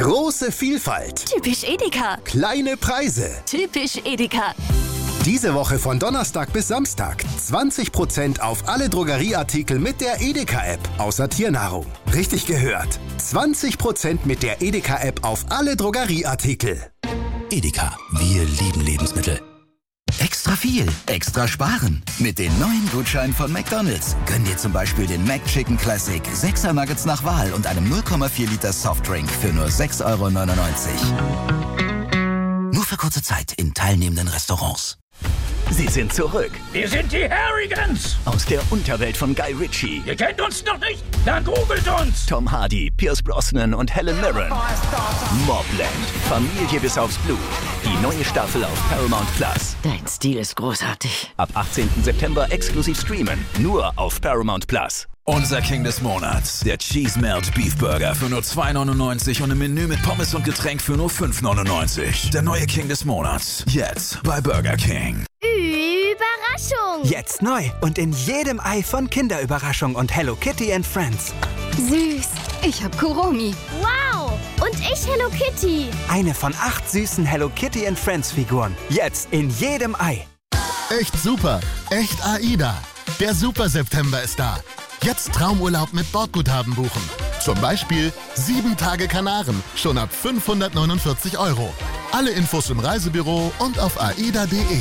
Große Vielfalt. Typisch Edeka. Kleine Preise. Typisch Edeka. Diese Woche von Donnerstag bis Samstag 20% auf alle Drogerieartikel mit der Edeka-App, außer Tiernahrung. Richtig gehört. 20% mit der Edeka-App auf alle Drogerieartikel. Edeka, wir lieben Lebensmittel. Extra viel, extra sparen. Mit den neuen Gutscheinen von McDonald's. Gönn dir zum Beispiel den McChicken Classic, 6er Nuggets nach Wahl und einem 0,4 Liter Softdrink für nur 6,99 €. Nur für kurze Zeit in teilnehmenden Restaurants. Sie sind zurück. Wir sind die Harrigans. Aus der Unterwelt von Guy Ritchie. Ihr kennt uns noch nicht? Dann googelt uns. Tom Hardy, Pierce Brosnan und Helen Mirren. Mobland. Familie bis aufs Blut. Die neue Staffel auf Paramount Plus. Dein Stil ist großartig. Ab 18. September exklusiv streamen. Nur auf Paramount Plus. Unser King des Monats, der Cheese Melt Beef Burger für nur 2,99 € und im Menü mit Pommes und Getränk für nur 5,99 €. Der neue King des Monats, jetzt bei Burger King. Überraschung! Jetzt neu und in jedem Ei von Kinderüberraschung und Hello Kitty and Friends. Süß! Ich hab Kuromi. Wow! Und ich Hello Kitty. Eine von 8 süßen Hello Kitty and Friends Figuren. Jetzt in jedem Ei. Echt super! Echt AIDA! Der Super September ist da. Jetzt Traumurlaub mit Bordguthaben buchen. Zum Beispiel 7 Tage Kanaren, schon ab 549 €. Alle Infos im Reisebüro und auf aida.de.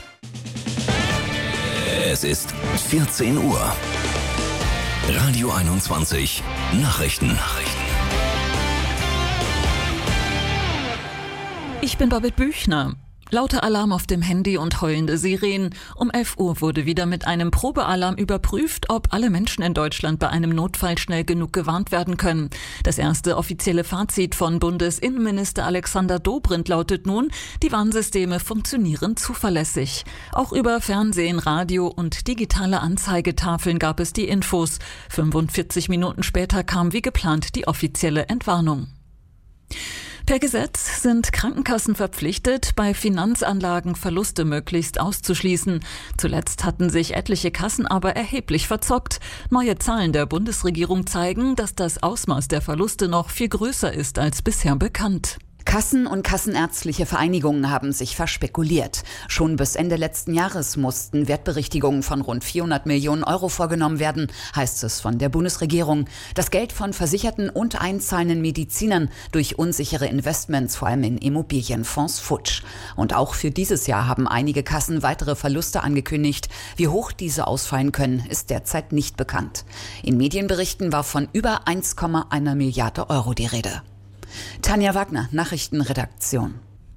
Es ist 14 Uhr. Radio 21 Nachrichten. Ich bin Babette Büchner. Lauter Alarm auf dem Handy und heulende Sirenen. Um 11 Uhr wurde wieder mit einem Probealarm überprüft, ob alle Menschen in Deutschland bei einem Notfall schnell genug gewarnt werden können. Das erste offizielle Fazit von Bundesinnenminister Alexander Dobrindt lautet nun, die Warnsysteme funktionieren zuverlässig. Auch über Fernsehen, Radio und digitale Anzeigetafeln gab es die Infos. 45 Minuten später kam wie geplant die offizielle Entwarnung. Per Gesetz sind Krankenkassen verpflichtet, bei Finanzanlagen Verluste möglichst auszuschließen. Zuletzt hatten sich etliche Kassen aber erheblich verzockt. Neue Zahlen der Bundesregierung zeigen, dass das Ausmaß der Verluste noch viel größer ist als bisher bekannt. Kassen und kassenärztliche Vereinigungen haben sich verspekuliert. Schon bis Ende letzten Jahres mussten Wertberichtigungen von rund 400 Millionen € vorgenommen werden, heißt es von der Bundesregierung. Das Geld von Versicherten und einzahlenden Medizinern durch unsichere Investments, vor allem in Immobilienfonds, futsch. Und auch für dieses Jahr haben einige Kassen weitere Verluste angekündigt. Wie hoch diese ausfallen können, ist derzeit nicht bekannt. In Medienberichten war von über 1,1 Milliarde € die Rede. Tanja Wagner, Nachrichtenredaktion.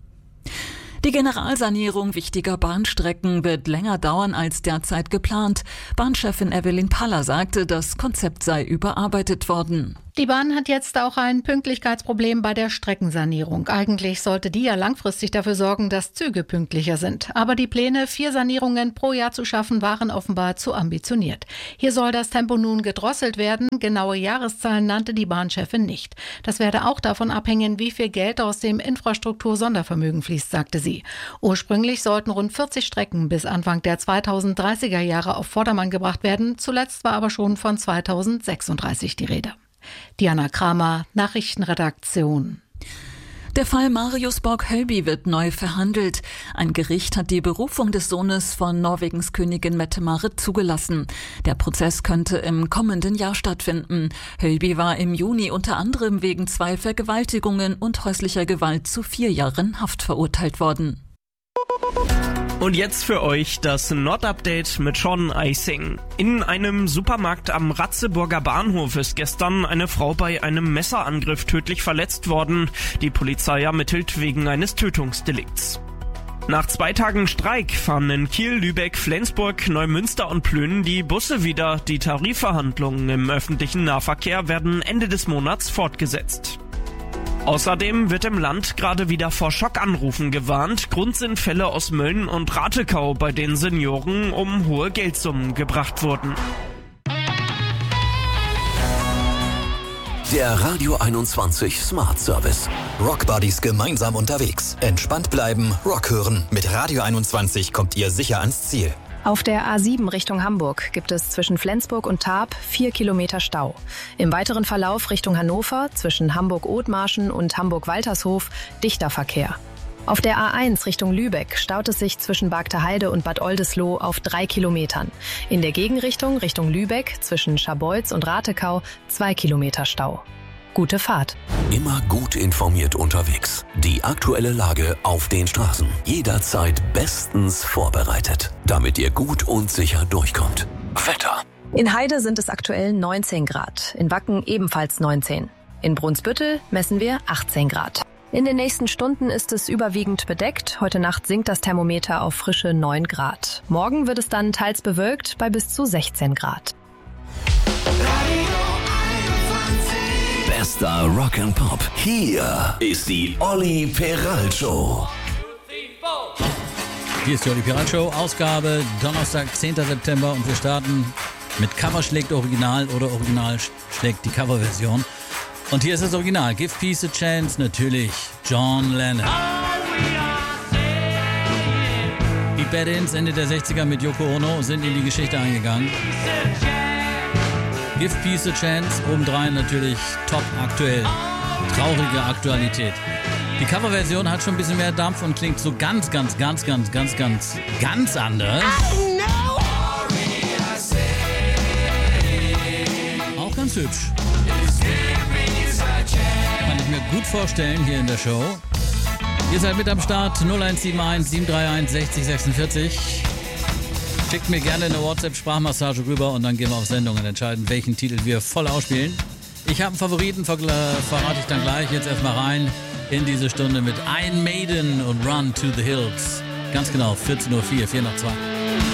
Die Generalsanierung wichtiger Bahnstrecken wird länger dauern als derzeit geplant. Bahnchefin Evelyn Paller sagte, das Konzept sei überarbeitet worden. Die Bahn hat jetzt auch ein Pünktlichkeitsproblem bei der Streckensanierung. Eigentlich sollte die ja langfristig dafür sorgen, dass Züge pünktlicher sind. Aber die Pläne, 4 Sanierungen pro Jahr zu schaffen, waren offenbar zu ambitioniert. Hier soll das Tempo nun gedrosselt werden. Genaue Jahreszahlen nannte die Bahnchefin nicht. Das werde auch davon abhängen, wie viel Geld aus dem Infrastruktur-Sondervermögen fließt, sagte sie. Ursprünglich sollten rund 40 Strecken bis Anfang der 2030er Jahre auf Vordermann gebracht werden. Zuletzt war aber schon von 2036 die Rede. Diana Kramer, Nachrichtenredaktion. Der Fall Marius Borg-Hölby wird neu verhandelt. Ein Gericht hat die Berufung des Sohnes von Norwegens Königin Mette-Marit zugelassen. Der Prozess könnte im kommenden Jahr stattfinden. Hölby war im Juni unter anderem wegen 2 Vergewaltigungen und häuslicher Gewalt zu 4 Jahren Haft verurteilt worden. Und jetzt für euch das Nord-Update mit Sean Eising. In einem Supermarkt am Ratzeburger Bahnhof ist gestern eine Frau bei einem Messerangriff tödlich verletzt worden. Die Polizei ermittelt wegen eines Tötungsdelikts. Nach 2 Tagen Streik fahren in Kiel, Lübeck, Flensburg, Neumünster und Plön die Busse wieder. Die Tarifverhandlungen im öffentlichen Nahverkehr werden Ende des Monats fortgesetzt. Außerdem wird im Land gerade wieder vor Schockanrufen gewarnt. Grund sind Fälle aus Mölln und Ratekau, bei denen Senioren um hohe Geldsummen gebracht wurden. Der Radio 21 Smart Service. Rock Buddies gemeinsam unterwegs. Entspannt bleiben, Rock hören. Mit Radio 21 kommt ihr sicher ans Ziel. Auf der A7 Richtung Hamburg gibt es zwischen Flensburg und Tarp 4 Kilometer Stau. Im weiteren Verlauf Richtung Hannover zwischen Hamburg-Othmarschen und Hamburg-Waltershof dichter Verkehr. Auf der A1 Richtung Lübeck staut es sich zwischen Bargteheide und Bad Oldesloe auf 3 Kilometern. In der Gegenrichtung Richtung Lübeck zwischen Scharbeutz und Ratekau 2 Kilometer Stau. Gute Fahrt. Immer gut informiert unterwegs. Die aktuelle Lage auf den Straßen. Jederzeit bestens vorbereitet, damit ihr gut und sicher durchkommt. Wetter. In Heide sind es aktuell 19 Grad, in Wacken ebenfalls 19. In Brunsbüttel messen wir 18 Grad. In den nächsten Stunden ist es überwiegend bedeckt. Heute Nacht sinkt das Thermometer auf frische 9 Grad. Morgen wird es dann teils bewölkt bei bis zu 16 Grad. Bester Rock'n'Pop. Hier ist die Olli Peral Show. Hier ist die Olli Peral Show, Ausgabe Donnerstag, 10. September und wir starten mit Cover schlägt Original oder Original schlägt die Coverversion. Und hier ist das Original. Give Peace a Chance, natürlich John Lennon. Die Bad-Ins Ende der 60er mit Yoko Ono sind in die Geschichte eingegangen. Give Peace a Chance, obendrein natürlich top aktuell. Traurige Aktualität. Die Coverversion hat schon ein bisschen mehr Dampf und klingt so ganz anders. Auch ganz hübsch. Kann ich mir gut vorstellen hier in der Show. Ihr seid mit am Start 0171 731 60 46. Schickt mir gerne eine WhatsApp-Sprachmassage rüber und dann gehen wir auf Sendung und entscheiden, welchen Titel wir voll ausspielen. Ich habe einen Favoriten, verrate ich dann gleich. Jetzt erstmal rein in diese Stunde mit Iron Maiden und Run to the Hills. Ganz genau, 14:04, 4 nach 2.